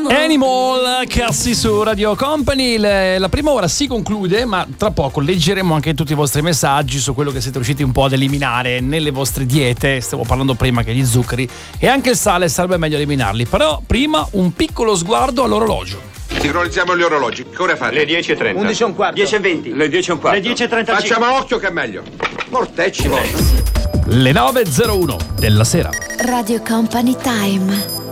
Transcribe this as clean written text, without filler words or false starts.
Animal, Cassi su Radio Company. La prima ora si conclude, ma tra poco leggeremo anche tutti i vostri messaggi su quello che siete riusciti un po' ad eliminare nelle vostre diete. Stavo parlando prima che gli zuccheri e anche il sale sarebbe meglio eliminarli. Però prima un piccolo sguardo all'orologio. Sincronizziamo gli orologi. Che ore fate? Le 10:30. 11:15. 10:20. Le 10:15. Le 10:35. Facciamo occhio che è meglio. Mortecci. Le 9:01 della sera. Radio Company Time.